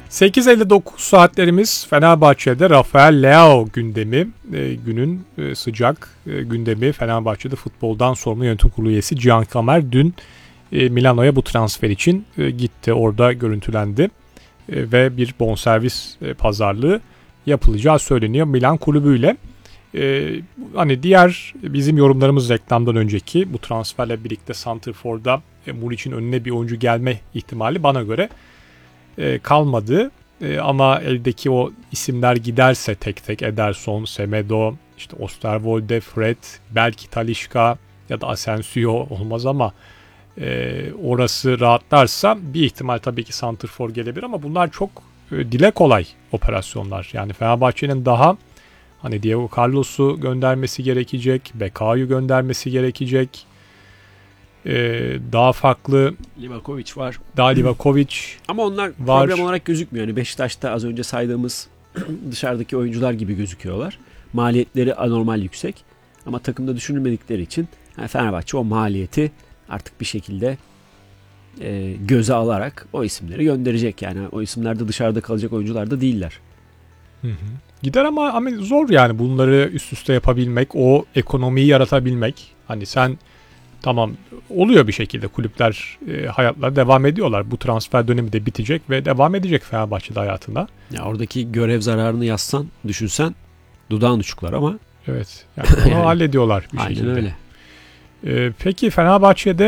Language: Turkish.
8.59 saatlerimiz Fenerbahçe'de Rafael Leao gündemi. Günün sıcak gündemi Fenerbahçe'de futboldan sorumlu yönetim kurulu üyesi Cihan Kamer dün Milano'ya bu transfer için gitti. Orada görüntülendi ve bir bonservis pazarlığı yapılacağı söyleniyor Milan kulübüyle. Hani diğer bizim yorumlarımız reklamdan önceki bu transferle birlikte Santrfor'da Muriç'in önüne bir oyuncu gelme ihtimali bana göre kalmadı. Ama eldeki o isimler giderse tek tek Ederson, Semedo, işte Osterwolde, Fred, belki Talisca ya da Asensio olmaz ama orası rahatlarsa bir ihtimal tabii ki Santrfor gelebilir ama bunlar çok dile kolay operasyonlar. Yani Fenerbahçe'nin daha hani Diego Carlos'u göndermesi gerekecek, Bekao'yu göndermesi gerekecek. Daha farklı Livakovic var. Daha Livakovic ama onlar var. Problem olarak gözükmüyor. Yani Beşiktaş'ta az önce saydığımız dışarıdaki oyuncular gibi gözüküyorlar. Maliyetleri anormal yüksek. Ama takımda düşünülmedikleri için yani Fenerbahçe o maliyeti artık bir şekilde göze alarak o isimleri gönderecek. Yani o isimlerde dışarıda kalacak oyuncular da değiller. Hı. Gider ama zor yani bunları üst üste yapabilmek, o ekonomiyi yaratabilmek. Hani sen tamam oluyor bir şekilde kulüpler hayatlarına devam ediyorlar. Bu transfer dönemi de bitecek ve devam edecek Fenerbahçe'de hayatında. Ya oradaki görev zararını yazsan, düşünsen dudağın uçuklar ama. Evet. Yani onu hallediyorlar bir aynen şekilde. Aynen öyle. Peki Fenerbahçe'de